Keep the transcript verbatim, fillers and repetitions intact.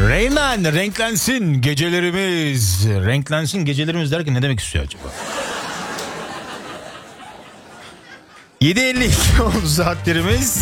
Reymen, renklensin gecelerimiz. Renklensin gecelerimiz derken ne demek istiyor acaba? yedi elli iki oldu saatlerimiz.